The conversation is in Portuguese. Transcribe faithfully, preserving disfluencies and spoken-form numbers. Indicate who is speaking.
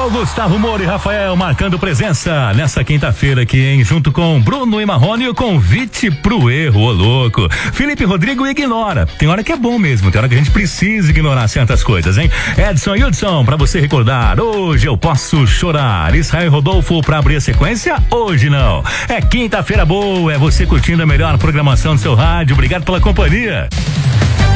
Speaker 1: Léo, Gustavo Moura e Rafael marcando presença nessa quinta-feira aqui, hein? Junto com Bruno e Marrone e o convite pro erro, ô louco. Felipe Rodrigo ignora. Tem hora que é bom mesmo, tem hora que a gente precisa ignorar certas coisas, hein? Edson e Hudson, pra você recordar, hoje eu posso chorar. Israel Rodolfo pra abrir a sequência, hoje não. É quinta-feira boa, é você curtindo a melhor programação do seu rádio. Obrigado pela companhia.